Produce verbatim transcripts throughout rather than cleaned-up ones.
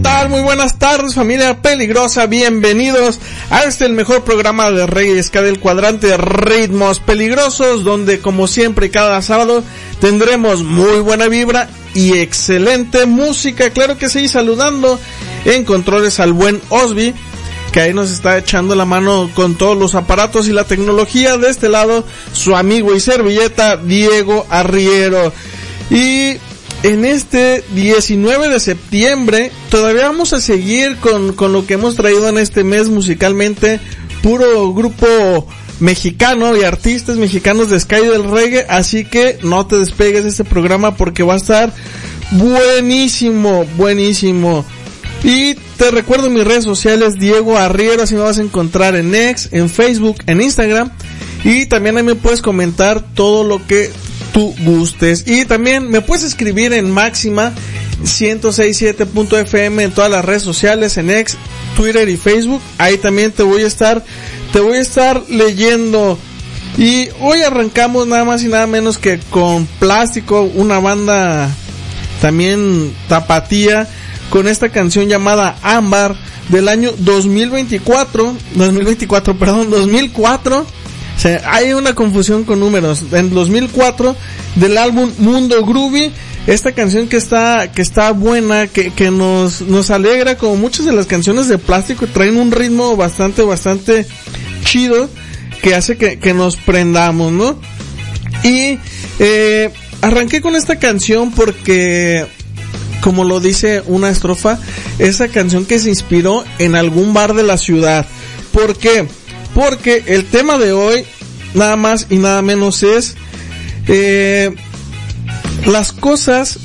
tal? Muy buenas tardes, familia peligrosa, bienvenidos a este el mejor programa de reggae ska del cuadrante de ritmos peligrosos, donde como siempre cada sábado tendremos muy buena vibra y excelente música. Claro que sí, saludando en controles al buen Osby, que ahí nos está echando la mano con todos los aparatos y la tecnología. De este lado, su amigo y servilleta Diego Arriero. Y en este diecinueve de septiembre todavía vamos a seguir con, con lo que hemos traído en este mes musicalmente, puro grupo mexicano y artistas mexicanos de ska y del reggae, así que no te despegues de este programa porque va a estar buenísimo, buenísimo. Y te recuerdo mis redes sociales, Diego Arriero, así me vas a encontrar en X, en Facebook, en Instagram, y también ahí me puedes comentar todo lo que tú gustes. Y también me puedes escribir en Máxima ciento sesenta y siete punto efe eme en todas las redes sociales, en X, Twitter y Facebook. Ahí también te voy a estar, te voy a estar leyendo. Y hoy arrancamos nada más y nada menos que con Plástico, una banda también tapatía, con esta canción llamada Ámbar del año dos mil veinticuatro, dos mil veinticuatro, perdón, dos mil cuatro. O sea, hay una confusión con números. En dos mil cuatro, del álbum Mundo Groovy, esta canción que está que está buena, que que nos nos alegra, como muchas de las canciones de Plástico, traen un ritmo bastante bastante chido que hace que que nos prendamos, ¿no? Y eh arranqué con esta canción porque, como lo dice una estrofa, esa canción que se inspiró en algún bar de la ciudad. ¿Por qué? Porque el tema de hoy, nada más y nada menos, es eh, las cosas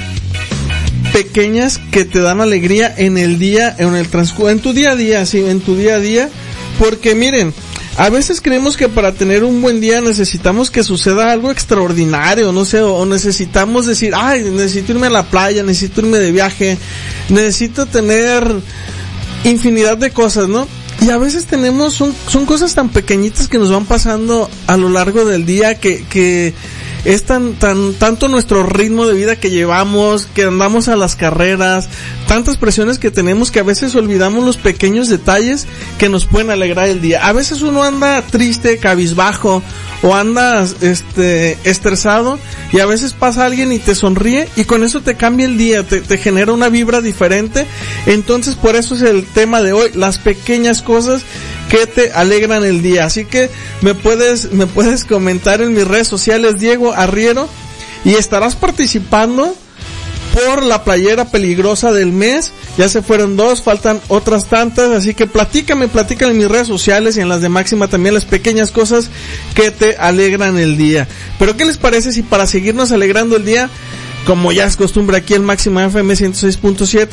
pequeñas que te dan alegría en el día, en el transcurso, en tu día a día, sí, en tu día a día. Porque miren, a veces creemos que para tener un buen día necesitamos que suceda algo extraordinario, no sé, o necesitamos decir, ay, necesito irme a la playa, necesito irme de viaje, necesito tener infinidad de cosas, ¿no? Y a veces tenemos, son, son cosas tan pequeñitas que nos van pasando a lo largo del día, que, que es tan, tan, tanto nuestro ritmo de vida que llevamos, que andamos a las carreras, tantas presiones que tenemos que a veces olvidamos los pequeños detalles que nos pueden alegrar el día. A veces uno anda triste, cabizbajo, o andas, este, estresado, y a veces pasa alguien y te sonríe, y con eso te cambia el día, te, te genera una vibra diferente. Entonces, por eso es el tema de hoy, las pequeñas cosas que te alegran el día. Así que me puedes, me puedes comentar en mis redes sociales, Diego Arriero, y estarás participando por la playera peligrosa del mes. Ya se fueron dos, faltan otras tantas, así que platícame, platícame en mis redes sociales y en las de Máxima también, las pequeñas cosas que te alegran el día. Pero ¿qué les parece si para seguirnos alegrando el día, como ya es costumbre aquí en Máxima F M ciento seis punto siete,